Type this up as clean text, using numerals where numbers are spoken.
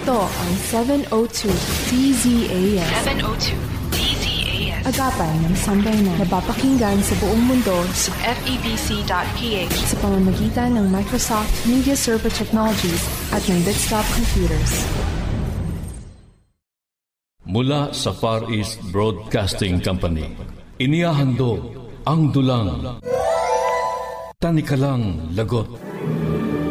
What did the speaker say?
Ito ang 702 DZAS. 702 DZAS. Agapay ng sambayanan. Napapakinggan sa buong mundo sa FEBC.ph sa pamamagitan ng Microsoft Media Server Technologies at ng desktop computers. Mula sa Far East Broadcasting Company, inihahandog ang dulang Tanikalang Lagot.